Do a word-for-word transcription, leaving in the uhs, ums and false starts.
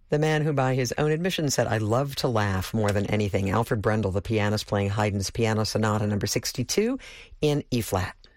The man who, by his own admission, said, "I love to laugh more than anything." Alfred Brendel, the pianist, playing Haydn's Piano Sonata number sixty-two in E-flat.